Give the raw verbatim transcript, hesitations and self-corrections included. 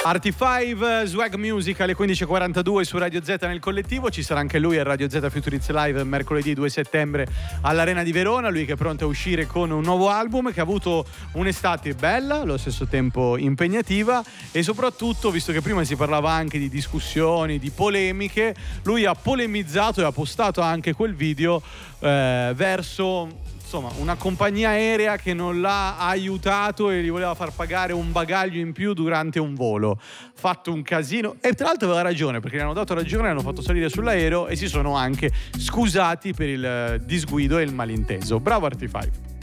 Arty cinque, Swag Music alle quindici e quarantadue su Radio Z nel collettivo. Ci sarà anche lui al Radio Z Futuriz Live mercoledì due settembre all'Arena di Verona. Lui che è pronto a uscire con un nuovo album, che ha avuto un'estate bella, allo stesso tempo impegnativa, e soprattutto, visto che prima si parlava anche di discussioni, di polemiche, lui ha polemizzato e ha postato anche quel video eh, verso insomma una compagnia aerea che non l'ha aiutato e gli voleva far pagare un bagaglio in più durante un volo. Fatto un casino, e tra l'altro aveva ragione, perché gli hanno dato ragione, hanno fatto salire sull'aereo e si sono anche scusati per il disguido e il malinteso. Bravo Arty cinque.